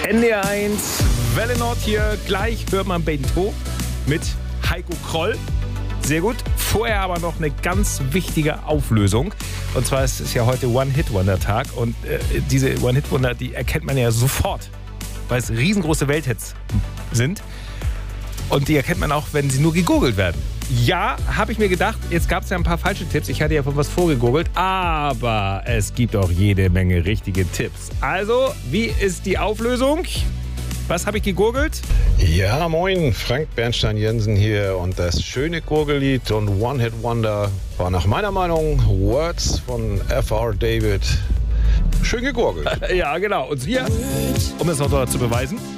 NDR1, Welle Nord hier. Gleich hört man Bento mit Heiko Kroll. Sehr gut. Vorher aber noch eine ganz wichtige Auflösung. Und zwar ist es ja heute One-Hit-Wonder-Tag. Und diese One-Hit-Wonder, die erkennt man ja sofort, weil es riesengroße Welthits sind. Und die erkennt man auch, wenn sie nur gegoogelt werden. Ja, habe ich mir gedacht, jetzt gab es ja ein paar falsche Tipps. Ich hatte ja von was vorgegoogelt, aber es gibt auch jede Menge richtige Tipps. Also, wie ist die Auflösung? Was habe ich gegurgelt? Ja, moin, Frank Bernstein-Jensen hier und das schöne Gurgellied und One-Hit-Wonder war nach meiner Meinung Words von F.R. David. Schön gegurgelt. Ja, genau. Und hier, um es noch zu beweisen,